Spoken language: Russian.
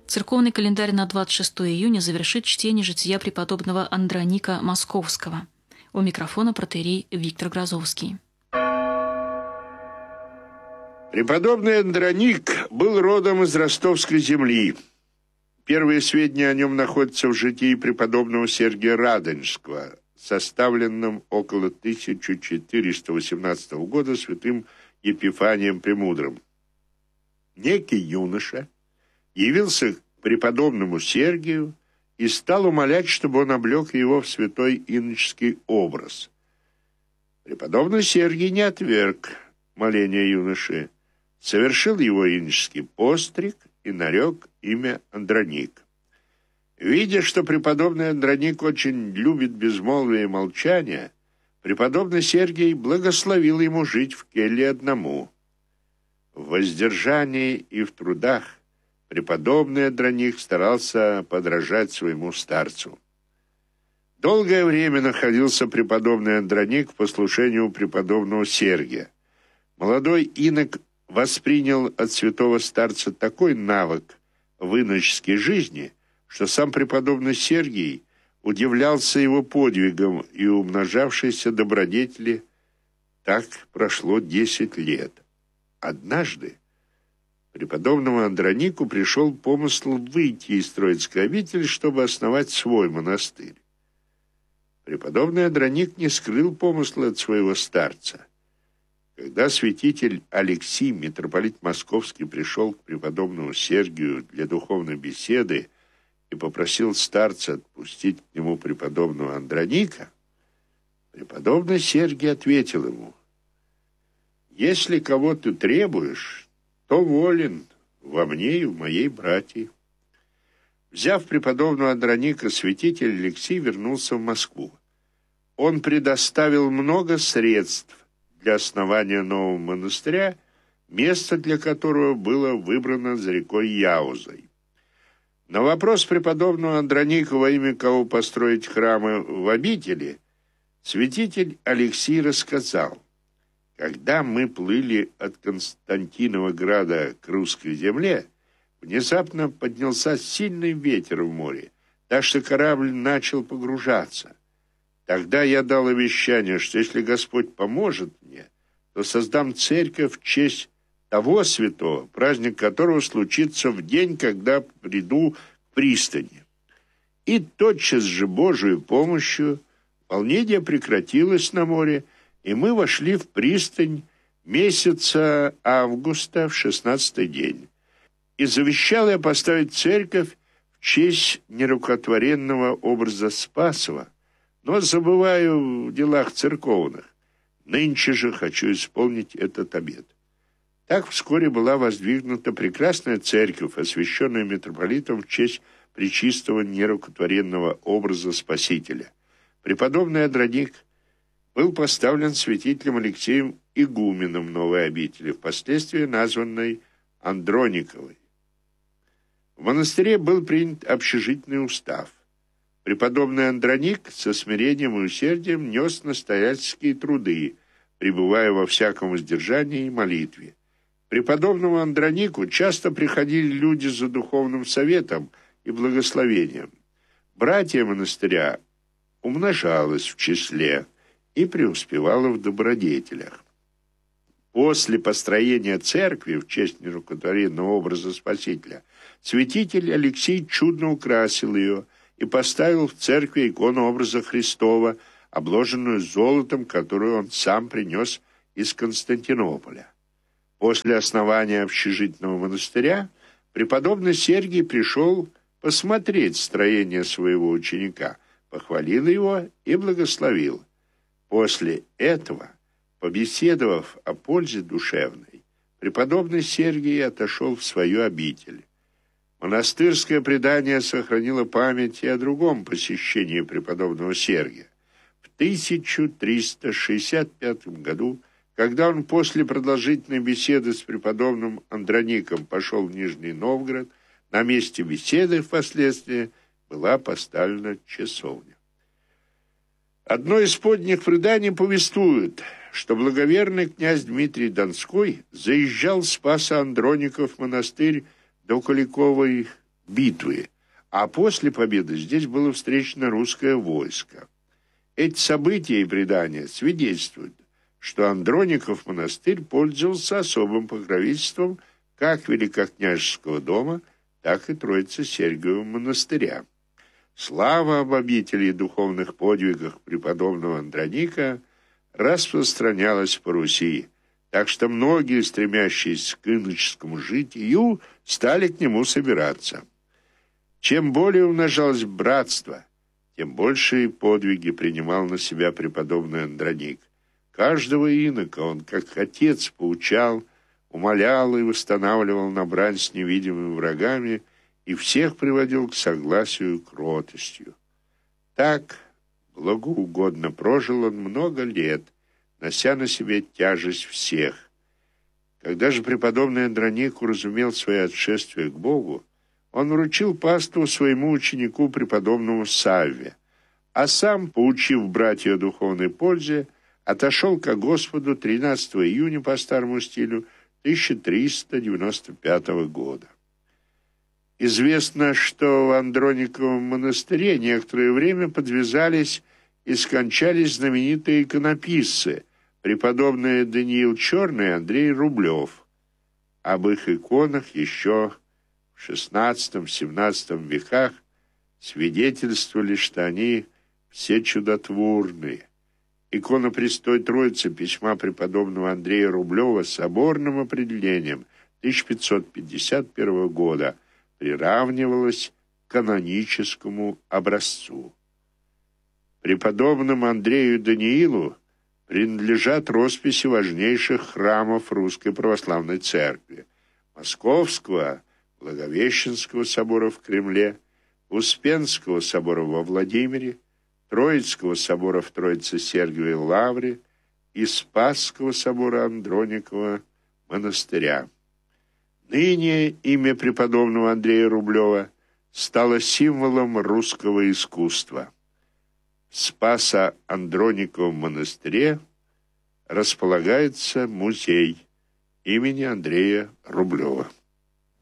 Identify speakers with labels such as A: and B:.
A: Церковный календарь на 26 июня завершит чтение жития преподобного Андроника Московского. У микрофона протоиерей Виктор Грозовский.
B: Преподобный Андроник был родом из Ростовской земли. Первые сведения о нем находятся в житии преподобного Сергия Радонежского, составленном около 1418 года святым Епифанием Премудрым. Некий юноша явился к преподобному Сергию и стал умолять, чтобы он облег его в святой иноческий образ. Преподобный Сергий не отверг моления юноши, совершил его иноческий постриг и нарек имя Андроник. Видя, что преподобный Андроник очень любит безмолвие и молчание, преподобный Сергий благословил ему жить в келье одному. В воздержании и в трудах преподобный Андроник старался подражать своему старцу. Долгое время находился преподобный Андроник в послушании у преподобного Сергия. Молодой инок воспринял от святого старца такой навык в иноческой жизни, что сам преподобный Сергий удивлялся его подвигам и умножавшейся добродетели. Так прошло 10 лет. Однажды преподобному Андронику пришел помысл выйти из Троицкой обители, чтобы основать свой монастырь. Преподобный Андроник не скрыл помысла от своего старца. Когда святитель Алексий, митрополит Московский, пришел к преподобному Сергию для духовной беседы и попросил старца отпустить к нему преподобного Андроника, преподобный Сергий ответил ему: «Если кого ты требуешь, то волен во мне и в моей братьи». Взяв преподобного Андроника, святитель Алексий вернулся в Москву. Он предоставил много средств для основания нового монастыря, место для которого было выбрано за рекой Яузой. На вопрос преподобного Андроника, во имя кого построить храмы в обители, святитель Алексий рассказал: «Когда мы плыли от Константиновограда к русской земле, внезапно поднялся сильный ветер в море, так что корабль начал погружаться. Тогда я дал обещание, что если Господь поможет мне, то создам церковь в честь того святого, праздник которого случится в день, когда приду к пристани». И тотчас же Божию помощью волнение прекратилось на море, и мы вошли в пристань месяца августа в 16-й день. И завещал я поставить церковь в честь нерукотворенного образа Спасова, но забываю в делах церковных. Нынче же хочу исполнить этот обет. Так вскоре была воздвигнута прекрасная церковь, освященная митрополитом в честь пречистого нерукотворенного образа Спасителя. Преподобный Андроник был поставлен святителем Алексеем игуменом новой обители, впоследствии названной Андрониковой. В монастыре был принят общежитный устав. Преподобный Андроник со смирением и усердием нес настоятельские труды, пребывая во всяком воздержании и молитве. К преподобному Андронику часто приходили люди за духовным советом и благословением. Братья монастыря умножалось в числе и преуспевало в добродетелях. После построения церкви в честь нерукотворенного образа Спасителя святитель Алексей чудно украсил ее и поставил в церкви икону образа Христова, обложенную золотом, которую он сам принес из Константинополя. После основания общежитного монастыря преподобный Сергий пришел посмотреть строение своего ученика, похвалил его и благословил. После этого, побеседовав о пользе душевной, преподобный Сергий отошел в свою обитель. Монастырское предание сохранило память и о другом посещении преподобного Сергия. В 1365 году, когда он после продолжительной беседы с преподобным Андроником пошел в Нижний Новгород, на месте беседы впоследствии была поставлена часовня. Одно из поздних преданий повествует, что благоверный князь Дмитрий Донской заезжал в Спасо-Андроников монастырь до Куликовой битвы, а после победы здесь было встречено русское войско. Эти события и предания свидетельствуют, что Андроников монастырь пользовался особым покровительством как Великокняжеского дома, так и Троице-Сергиевого монастыря. Слава об обители и духовных подвигах преподобного Андроника распространялась по Руси, так что многие, стремящиеся к иноческому житию, стали к нему собираться. Чем более умножалось братство, тем большие подвиги принимал на себя преподобный Андроник. Каждого инока он, как отец, поучал, умолял и восстанавливал на брань с невидимыми врагами и всех приводил к согласию и кротостью. Так благоугодно прожил он много лет, нося на себе тяжесть всех. Когда же преподобный Андроник уразумел свое отшествие к Богу, он вручил паству своему ученику преподобному Савве, а сам, поучив братья о духовной пользе, отошел ко Господу 13 июня по старому стилю 1395 года. Известно, что в Андрониковом монастыре некоторое время подвязались и скончались знаменитые иконописцы, преподобные Даниил Черный и Андрей Рублев. Об их иконах еще в XVI-XVII веках свидетельствовали, что они все чудотворные. Икона Престой Троицы письма преподобного Андрея Рублева с соборным определением 1551 года приравнивалась к каноническому образцу. Преподобному Андрею Даниилу принадлежат росписи важнейших храмов Русской Православной Церкви: Московского, Благовещенского собора в Кремле, Успенского собора во Владимире, Троицкого собора в Троице-Сергиевой Лавре и Спасского собора Андроникова монастыря. Ныне имя преподобного Андрея Рублева стало символом русского искусства. В Спасо-Андрониковом монастыре располагается музей имени Андрея Рублева.